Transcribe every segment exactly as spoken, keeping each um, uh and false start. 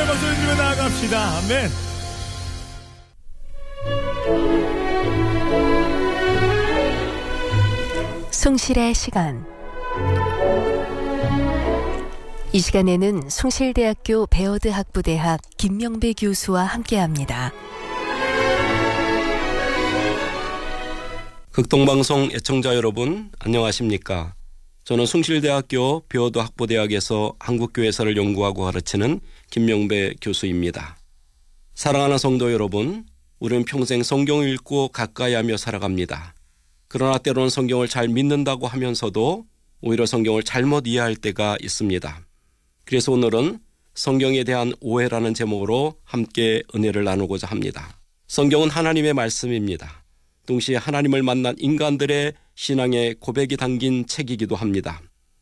감사의 박수 드리며 나아갑시다. 아멘. 숭실의 시간. 이 시간에는 숭실대학교 배어드 학부대학 김명배 교수와 함께합니다. 극동방송 애청자 여러분, 안녕하십니까? 저는 숭실대학교 배어드 학부대학에서 한국교회사를 연구하고 가르치는 김명배 교수입니다. 사랑하는 성도 여러분, 우리는 평생 성경을 읽고 가까이 하며 살아갑니다. 그러나 때로는 성경을 잘 믿는다고 하면서도 오히려 성경을 잘못 이해할 때가 있습니다. 그래서 오늘은 성경에 대한 오해라는 제목으로 함께 은혜를 나누고자 합니다. 성경은 하나님의 말씀입니다. 동시에 하나님을 만난 인간들의 신앙의 고백이 담긴 책이기도 합니다.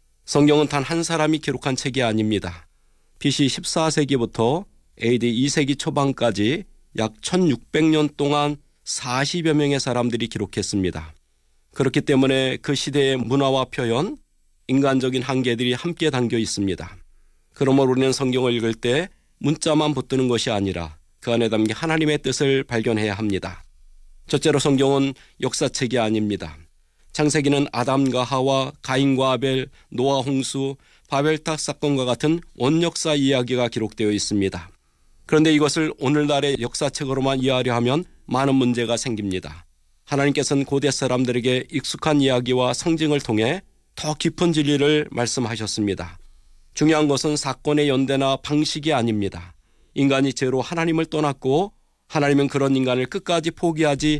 성경은 단 한 사람이 기록한 책이 아닙니다. 비씨 십사 세기부터 에이디 이 세기 초반까지 약 천육백 년 동안 사십여 명의 사람들이 기록했습니다. 그렇기 때문에 그 시대의 문화와 표현, 인간적인 한계들이 함께 담겨 있습니다. 그러므로 우리는 성경을 읽을 때 문자만 붙드는 것이 아니라 그 안에 담긴 하나님의 뜻을 발견해야 합니다. 첫째로 성경은 역사책이 아닙니다. 창세기는 아담과 하와, 가인과 아벨, 노아 홍수, 바벨탑 사건과 같은 원역사 이야기가 기록되어 있습니다. 그런데 이것을 오늘날의 역사책으로만 이해하려 하면 많은 문제가 생깁니다. 하나님께서는 고대 사람들에게 익숙한 이야기와 상징을 통해 더 깊은 진리를 말씀하셨습니다. 중요한 것은 사건의 연대나 방식이 아닙니다. 인간이 죄로 하나님을 떠났고 하나님은 그런 인간을 끝까지 포기하지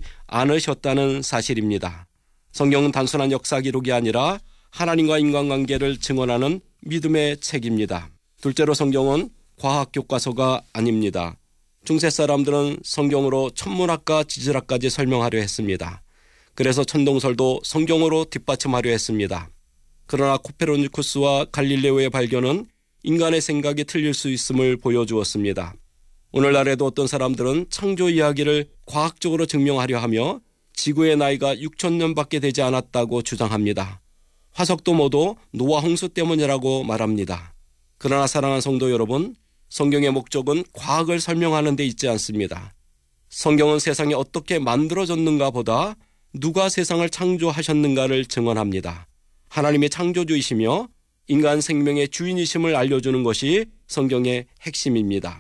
않으셨다는 사실입니다. 성경은 단순한 역사 기록이 아니라 하나님과 인간관계를 증언하는 믿음의 책입니다. 둘째로 성경은 과학 교과서가 아닙니다. 중세 사람들은 성경으로 천문학과 지질학까지 설명하려 했습니다. 그래서 천동설도 성경으로 뒷받침하려 했습니다. 그러나 코페르니쿠스와 갈릴레오의 발견은 인간의 생각이 틀릴 수 있음을 보여주었습니다. 오늘날에도 어떤 사람들은 창조 이야기를 과학적으로 증명하려 하며 지구의 나이가 육천 년밖에 되지 않았다고 주장합니다. 화석도 모두 노아 홍수 때문이라고 말합니다. 그러나 사랑하는 성도 여러분, 성경의 목적은 과학을 설명하는 데 있지 않습니다. 성경은 세상이 어떻게 만들어졌는가 보다 누가 세상을 창조하셨는가를 증언합니다. 하나님의 창조주이시며 인간 생명의 주인이심을 알려주는 것이 성경의 핵심입니다.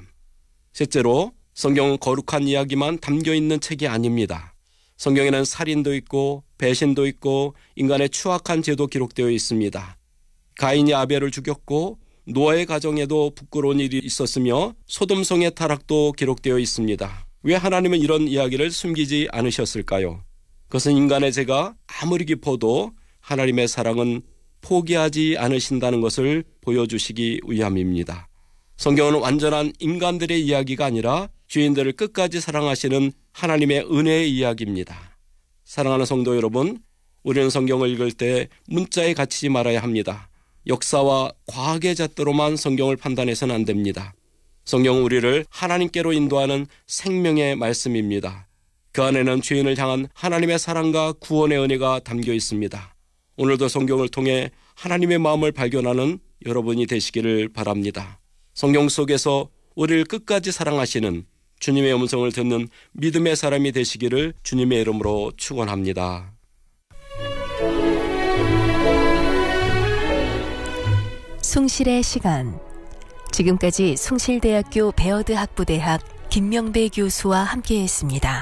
셋째로 성경은 거룩한 이야기만 담겨있는 책이 아닙니다. 성경에는 살인도 있고 배신도 있고 인간의 추악한 죄도 기록되어 있습니다. 가인이 아벨을 죽였고 노아의 가정에도 부끄러운 일이 있었으며 소돔성의 타락도 기록되어 있습니다. 왜 하나님은 이런 이야기를 숨기지 않으셨을까요? 그것은 인간의 죄가 아무리 깊어도 하나님의 사랑은 포기하지 않으신다는 것을 보여주시기 위함입니다. 성경은 완전한 인간들의 이야기가 아니라 죄인들을 끝까지 사랑하시는 하나님의 은혜의 이야기입니다. 사랑하는 성도 여러분, 우리는 성경을 읽을 때 문자에 갇히지 말아야 합니다. 역사와 과학의 잣대로만 성경을 판단해서는 안 됩니다. 성경은 우리를 하나님께로 인도하는 생명의 말씀입니다. 그 안에는 죄인을 향한 하나님의 사랑과 구원의 은혜가 담겨 있습니다. 오늘도 성경을 통해 하나님의 마음을 발견하는 여러분이 되시기를 바랍니다. 성경 속에서 우리를 끝까지 사랑하시는 주님의 음성을 듣는 믿음의 사람이 되시기를 주님의 이름으로 축원합니다. 숭실의 시간. 지금까지 숭실대학교 배어드 학부대학 김명배 교수와 함께했습니다.